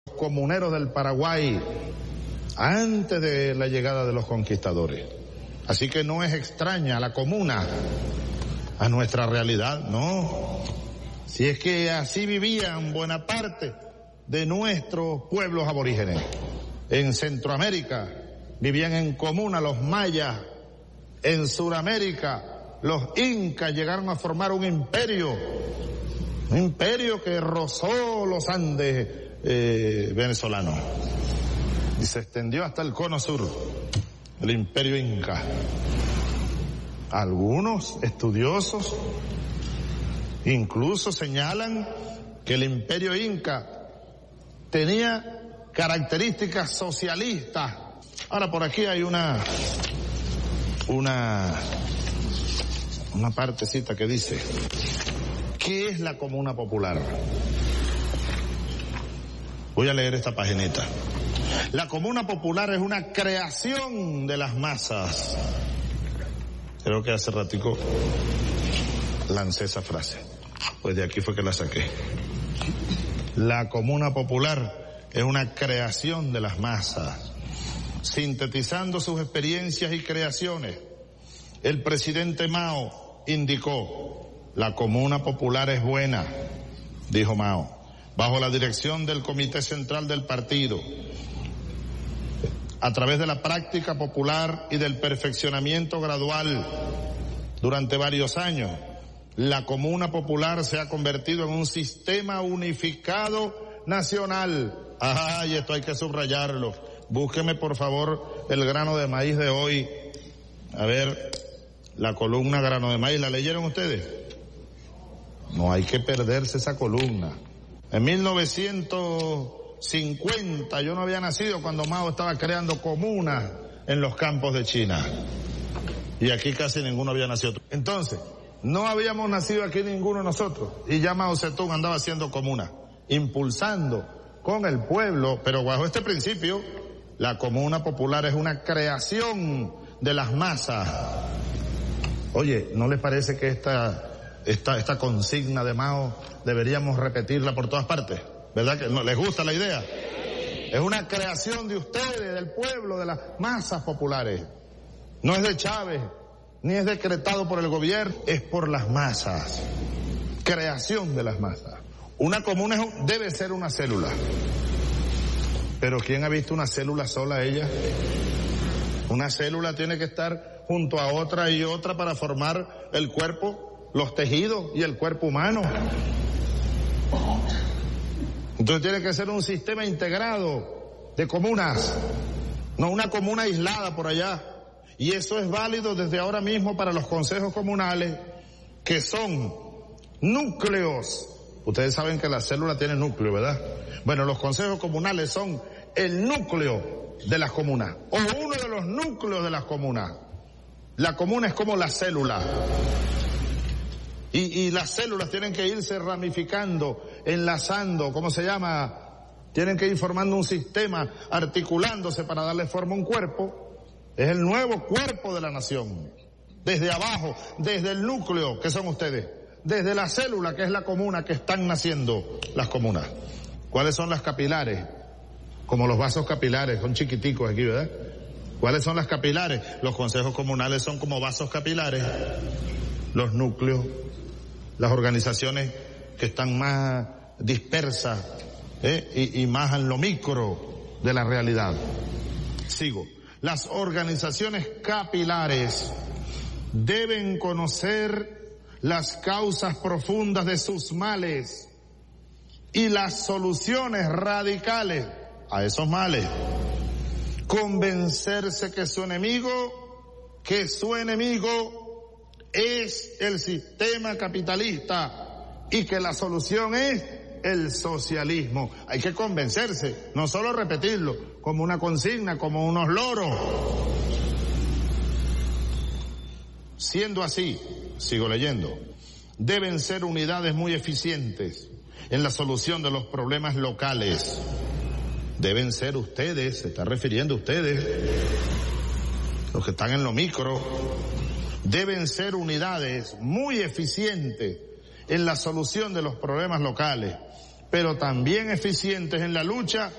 comuneros del Paraguay antes de la llegada de los conquistadores. Así que no es extraña la comuna a nuestra realidad, no. Si es que así vivían buena parte de nuestros pueblos aborígenes. En Centroamérica vivían en comuna los mayas, en Suramérica los incas llegaron a formar un imperio que rozó los Andes venezolanos y se extendió hasta el cono sur, el imperio inca. Algunos estudiosos incluso señalan que el imperio inca tenía características socialistas. Ahora por aquí hay una partecita que dice, ¿qué es la comuna popular? Voy a leer esta paginita. La comuna popular es una creación de las masas. Creo que hace ratico lancé esa frase, pues de aquí fue que la saqué. La comuna popular es una creación de las masas, sintetizando sus experiencias y creaciones. El presidente Mao indicó, la comuna popular es buena, dijo Mao, bajo la dirección del Comité Central del Partido, a través de la práctica popular y del perfeccionamiento gradual durante varios años. La comuna popular se ha convertido en un sistema unificado nacional. Y esto hay que subrayarlo. Búsqueme por favor el grano de maíz de hoy. A ver, la columna grano de maíz, ¿la leyeron ustedes? No hay que perderse esa columna. En 1950, yo no había nacido cuando Mao estaba creando comunas en los campos de China. Y aquí casi ninguno había nacido. Entonces, no habíamos nacido aquí ninguno de nosotros. Y ya Mao Zedong andaba haciendo comunas, impulsando con el pueblo, pero bajo este principio, la comuna popular es una creación de las masas. Oye, ¿no les parece que esta consigna de Mao deberíamos repetirla por todas partes? ¿Verdad que no les gusta la idea? Es una creación de ustedes, del pueblo, de las masas populares. No es de Chávez, ni es decretado por el gobierno, es por las masas. Creación de las masas. Una comuna debe ser una célula. Pero ¿quién ha visto una célula sola ella? Una célula tiene que estar junto a otra y otra para formar el cuerpo, los tejidos y el cuerpo humano. Entonces tiene que ser un sistema integrado de comunas, no una comuna aislada por allá. Y eso es válido desde ahora mismo para los consejos comunales, que son núcleos. Ustedes saben que la célula tiene núcleo, ¿verdad? Bueno, los consejos comunales son el núcleo de las comunas, o uno de los núcleos de las comunas. La comuna es como la célula. Y las células tienen que irse ramificando, enlazando, ¿cómo se llama? Tienen que ir formando un sistema, articulándose para darle forma a un cuerpo. Es el nuevo cuerpo de la nación. Desde abajo, desde el núcleo, que son ustedes. Desde la célula, que es la comuna, que están naciendo las comunas. ¿Cuáles son las capilares? Como los vasos capilares, son chiquiticos aquí, ¿verdad? ¿Cuáles son las capilares? Los consejos comunales son como vasos capilares. Los núcleos, las organizaciones que están más dispersas y más en lo micro de la realidad. Sigo. Las organizaciones capilares deben conocer las causas profundas de sus males y las soluciones radicales a esos males. Convencerse que su enemigo es el sistema capitalista y que la solución es el socialismo. Hay que convencerse, no solo repetirlo como una consigna, como unos loros. Siendo así, sigo leyendo, deben ser unidades muy eficientes en la solución de los problemas locales. Deben ser ustedes, se está refiriendo a ustedes, los que están en lo micro, deben ser unidades muy eficientes en la solución de los problemas locales, pero también eficientes en la lucha